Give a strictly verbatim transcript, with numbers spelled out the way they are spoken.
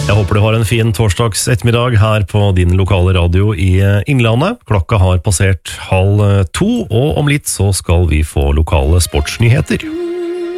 Jeg håper du har en fin torsdags ettermiddag her på din lokale radio i Innlandet. Klokka har passert halv to, og om litt så skal vi få lokale sportsnyheter.